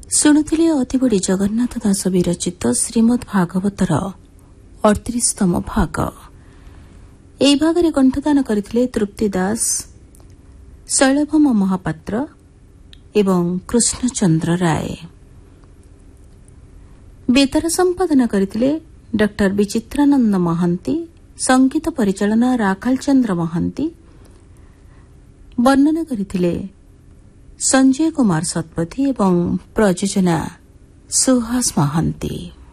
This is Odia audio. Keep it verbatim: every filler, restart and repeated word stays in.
ଶୁଣୁଥିଲେ ଅତିବଡ଼ି ଜଗନ୍ନାଥ ଦାସ ବିରଚିତ ଶ୍ରୀମଦ୍ ଭାଗବତର ଅଠତିରିଶତମ ଭାଗ। ଏହି ଭାଗରେ କଣ୍ଠଦାନ କରିଥିଲେ ତୃପ୍ତି ଦାସ, ଶୈଳଭୌମ ମହାପାତ୍ର ଏବଂ କୃଷ୍ଣଚନ୍ଦ୍ର ରାୟ। ବେତାର ସମ୍ପାଦନ କରିଥିଲେ ଡକ୍ଟର ବିଚିତ୍ରାନନ୍ଦ ମହାନ୍ତି, ସଙ୍ଗୀତ ପରିଚାଳନା ରାଖାଲ ଚନ୍ଦ୍ର ମହାନ୍ତି, ବର୍ଣ୍ଣନା କରିଥିଲେ ସଞ୍ଜୟ କୁମାର ଶତପଥୀ ଏବଂ ପ୍ରଯୋଜନା ସୁହାସ ମହାନ୍ତି।